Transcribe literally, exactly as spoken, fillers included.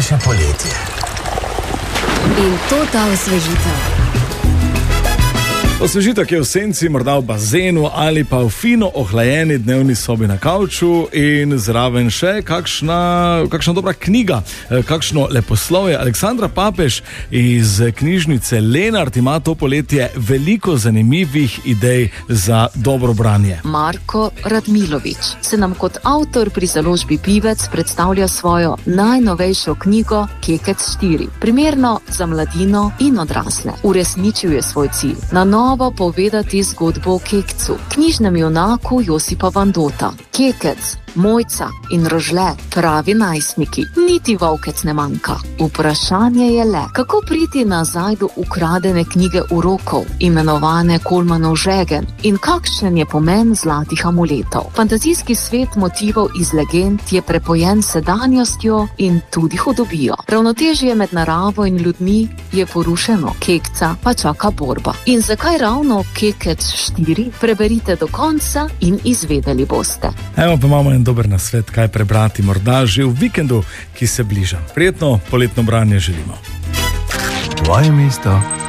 naše poletje. In to ta osvežitev. Osvežitev, ki je v senci, morda v bazenu ali pa v fino ohlajeni dnevni sobi na kavču in zraven še kakšna, kakšna dobra knjiga, kakšno leposlovje. Aleksandra Papež iz knjižnice Lenart ima to poletje veliko zanimivih idej za dobro branje. Marko Radmilovič se nam kot avtor pri založbi Pivec predstavlja svojo najnovejšo knjigo Kekec štiri. Primerno za mladino in odrasle. Uresničil je svoj cilj. Na novo povedati zgodbo o Kekcu, knjižnem junaku Josipa Vandota. Kekec, Mojca in Rožle, pravi najstniki. Niti volkec ne manjka. Vprašanje je le, kako priti nazaj do ukradene knjige urokov, imenovane Kolmanov žegen, in kakšen je pomen zlatih amuletov. Fantazijski svet motivov iz legend je prepojen sedanjostjo in tudi hudobijo. Ravnotežje med naravo in ljudmi je porušeno, Kekca pa čaka borba. In zakaj ravno Kekec štiri? Preberite do konca in izvedeli boste. Evo pa imamo en dober nasvet, kaj prebrati morda že v vikendu, ki se bliža. Prijetno poletno branje želimo. Tvoje mesto